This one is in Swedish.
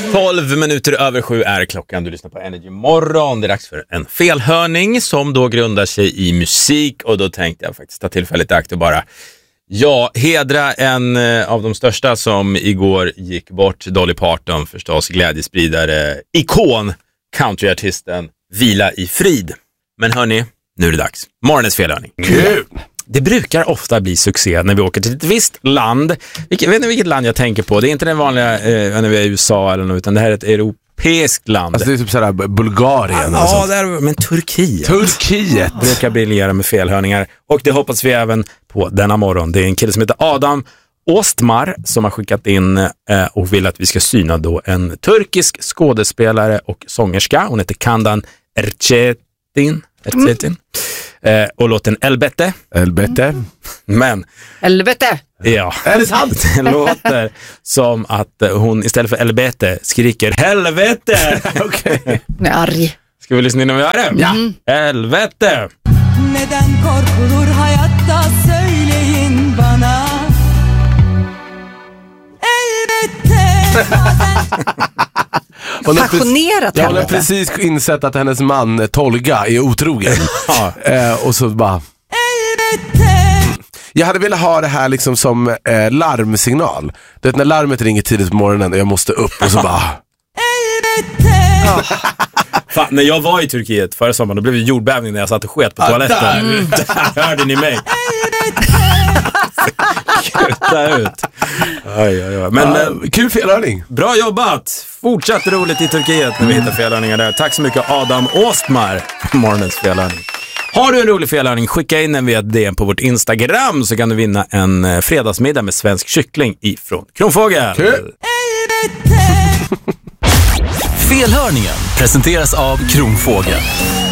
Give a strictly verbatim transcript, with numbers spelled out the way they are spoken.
tolv minuter över sju är klockan. Du lyssnar på Energy Morgon. Det är dags för en felhörning som då grundar sig i musik. Och då tänkte jag faktiskt ta tillfället i akt och bara ja, hedra en av de största som igår gick bort. Dolly Parton, förstås, glädjespridare, ikon, countryartisten, vila i frid. Men hörni, nu är det dags. Morgonens felhörning. Kul! Det brukar ofta bli succé när vi åker till ett visst land. Jag vet inte vilket land jag tänker på. Det är inte den vanliga eh, när vi är i U S A eller något, utan det här är ett europeiskt land. Alltså det är typ sådär Bulgarien. Ja, alltså. Där, men Turkiet. Turkiet brukar briljera med felhörningar. Och det hoppas vi även på denna morgon. Det är en kille som heter Adam Ostmar som har skickat in eh, och vill att vi ska syna då en turkisk skådespelare och sångerska. Hon heter Kandan Erçetin. Erçetin. Eh, och låten Elbette. Elbette. Men Helvete! ja, är det sant? Det låter som att hon istället för Elbette skriker helvete. Okej. Okay. Jag är arg. Ska vi lyssna in om vi gör det? Ja. Helvete. Neden korkulur hayatta söyleyin bana. Elbette. Passionerat Jag har helvete. precis insett att hennes man Tolga är otrogen. Ja. eh, och så bara Elbette. jag hade velat ha det här liksom som eh, larmsignal. Du vet när larmet ringer tidigt på morgonen och jag måste upp och så bara Elbette. Fan, när jag var i Turkiet förra sommaren, då blev det jordbävning när jag satt och sket på toaletten. där. Mm. Där hörde ni mig. Kuta ut. Oj, oj, oj. Men ja, eh, kul felhörning. bra jobbat. Fortsatt roligt i Turkiet när vi hittar felhörningar där. Tack så mycket Adam Ostmar för morgonens felhörning. Har du en rolig felhörning, skicka in en via D M på vårt Instagram så kan du vinna en eh, fredagsmiddag med svensk kyckling ifrån Kronfågel. Kul. Elbette. Felhörningen presenteras av Kronfågel.